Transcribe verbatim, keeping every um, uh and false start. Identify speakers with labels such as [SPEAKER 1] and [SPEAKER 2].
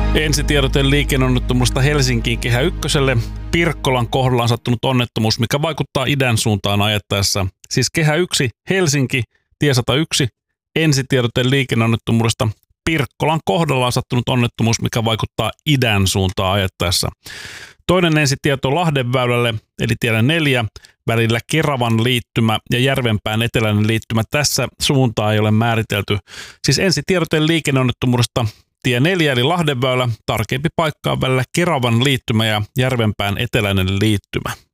[SPEAKER 1] Ensitiedote liikenneonnettomuudesta Helsinkiin Kehä ykköselle. Pirkkolan kohdalla on sattunut onnettomuus, mikä vaikuttaa idän suuntaan ajettaessa. Siis Kehä yksi Helsinki, tie sata yksi. Ensitiedote liikenneonnettomuudesta Pirkkolan kohdalla on sattunut onnettomuus, mikä vaikuttaa idän suuntaan ajettaessa. Toinen ensitieto Lahdenväylälle, eli tiellä neljä, välillä Keravan liittymä ja Järvenpään eteläinen liittymä. Tässä suuntaa ei ole määritelty. Siis ensitiedote liikenneonnettomuudesta tie neljä, eli Lahdenväylä, tarkempi paikka on välillä Keravan liittymä ja Järvenpään eteläinen liittymä.